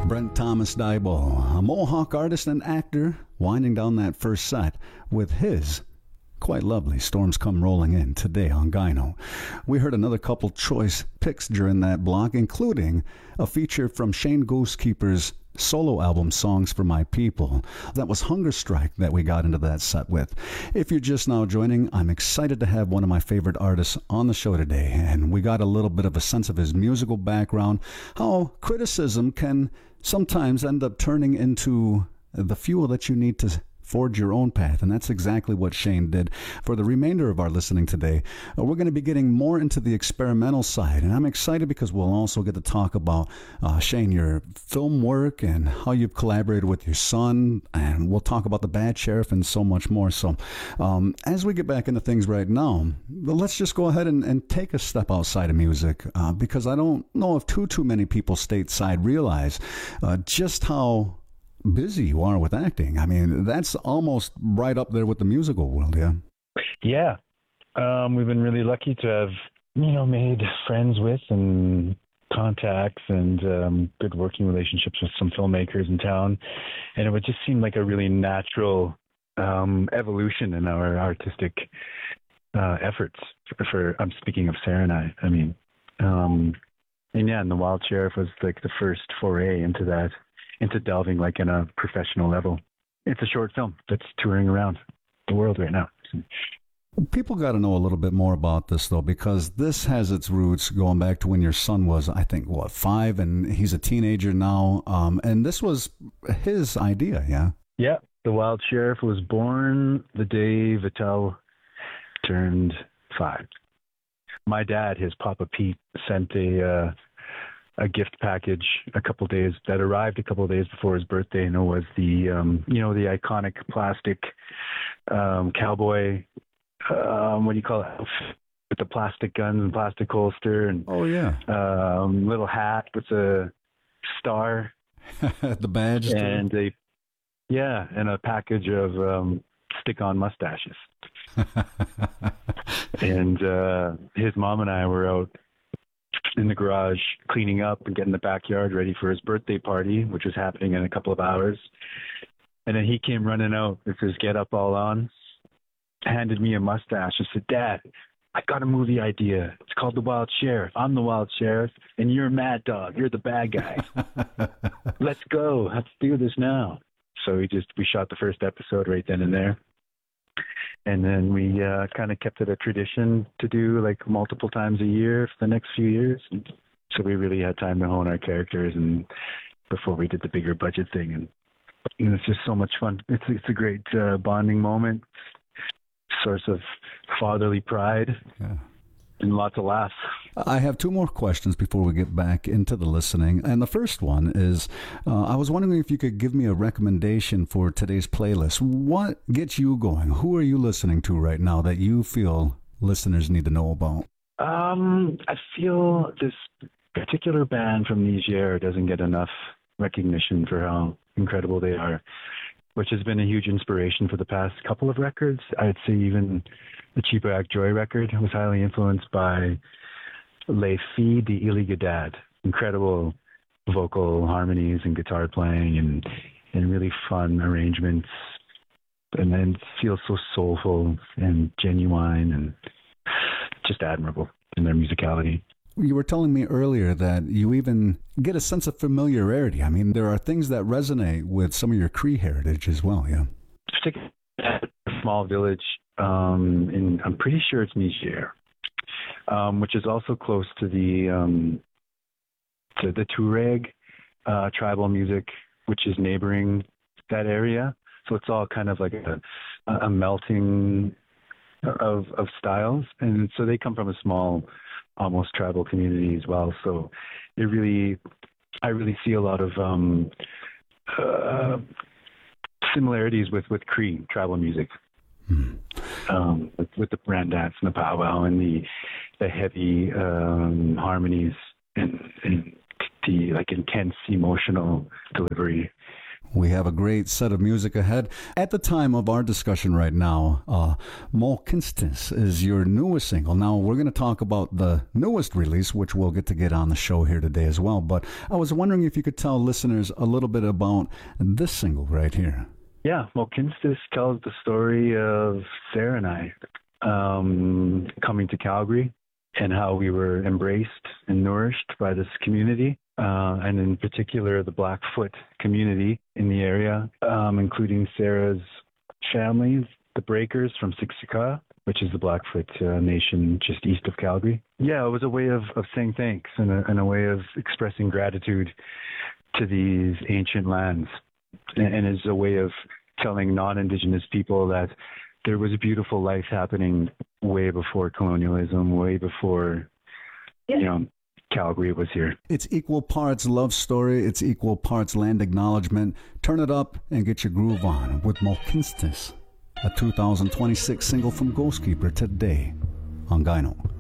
Brent Thomas Dybul, a Mohawk artist and actor, winding down that first set with his quite lovely Storms Come Rolling In today on Gyno. We heard another couple choice picks during that block, including a feature from Shane Ghostkeeper's solo album Songs for My People. That was Hunger Strike that we got into that set with. If you're just now joining, I'm excited to have one of my favorite artists on the show today, and we got a little bit of a sense of his musical background, how criticism can sometimes end up turning into the fuel that you need to forge your own path, and that's exactly what Shane did. For the remainder of our listening today, we're going to be getting more into the experimental side, and I'm excited because we'll also get to talk about, Shane, your film work and how you've collaborated with your son, and we'll talk about The Bad Sheriff and so much more. So as we get back into things right now, let's just go ahead and take a step outside of music, because I don't know if too many people stateside realize just how busy you are with acting. I mean, that's almost right up there with the musical world, yeah? Yeah. We've been really lucky to have, made friends with and contacts and good working relationships with some filmmakers in town. And it would just seem like a really natural evolution in our artistic efforts I'm speaking of Sarah and I. And The Wild Sheriff was like the first foray into delving like in a professional level. It's a short film that's touring around the world right now. People got to know a little bit more about this, though, because this has its roots going back to when your son was, I think, 5, and he's a teenager now. And this was his idea, yeah? Yeah. The Wild Sheriff was born the day Vital turned 5. My dad, his Papa Pete, sent a gift package that arrived a couple of days before his birthday, and it was the the iconic plastic cowboy what do you call it, with the plastic guns and plastic holster, and little hat with a star, the badge, and and a package of stick-on mustaches. And his mom and I were out in the garage cleaning up and getting the backyard ready for his birthday party, which was happening in a couple of hours. And then he came running out with his get up all on, handed me a mustache and said, "Dad, I got a movie idea. It's called The Wild Sheriff. I'm the Wild Sheriff and you're Mad Dog. You're the bad guy. Let's go. Let's do this now." So we shot the first episode right then and there. And then we kind of kept it a tradition to do like multiple times a year for the next few years. And so we really had time to hone our characters and before we did the bigger budget thing. And it's just so much fun. It's a great bonding moment, source of fatherly pride. Yeah. And lots of laughs. I have 2 more questions before we get back into the listening. And the first one is, I was wondering if you could give me a recommendation for today's playlist. What gets you going? Who are you listening to right now that you feel listeners need to know about? I feel this particular band from Niger doesn't get enough recognition for how incredible they are, which has been a huge inspiration for the past couple of records. I'd say even the Cheaper Act Joy record was highly influenced by Les Filles d'Iligadad. Incredible vocal harmonies and guitar playing and really fun arrangements. And then it feels so soulful and genuine and just admirable in their musicality. You were telling me earlier that you even get a sense of familiarity. I mean, there are things that resonate with some of your Cree heritage as well, yeah? Particularly at a small village I'm pretty sure it's Niger, which is also close to the Tuareg tribal music, which is neighboring that area. So it's all kind of like a melting of styles, and so they come from a small, almost tribal community as well. So I really see a lot of similarities with Cree tribal music. With the brand dance and the powwow and the heavy harmonies and the like intense emotional delivery. We have a great set of music ahead. At the time of our discussion right now, Molkinstis is your newest single. Now, we're going to talk about the newest release, which we'll get on the show here today as well. But I was wondering if you could tell listeners a little bit about this single right here. Yeah, Molkinstis tells the story of Sarah and I coming to Calgary and how we were embraced and nourished by this community. And in particular, the Blackfoot community in the area, including Sarah's family, the Breakers from Siksika, which is the Blackfoot nation just east of Calgary. Yeah, it was a way of saying thanks and a way of expressing gratitude to these ancient lands. And is a way of telling non-Indigenous people that there was a beautiful life happening way before colonialism, way before, Calgary was here. It's equal parts love story. It's equal parts land acknowledgement. Turn it up and get your groove on with Molkinstis, a 2026 single from Ghostkeeper today on Gyno.